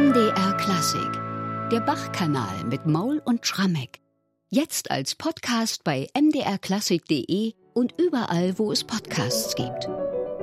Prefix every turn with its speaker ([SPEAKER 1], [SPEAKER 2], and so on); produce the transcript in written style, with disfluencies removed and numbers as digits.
[SPEAKER 1] MDR Klassik. Der Bach-Kanal mit Maul und Schrammeck. Jetzt als Podcast bei mdrklassik.de und überall, wo es Podcasts gibt.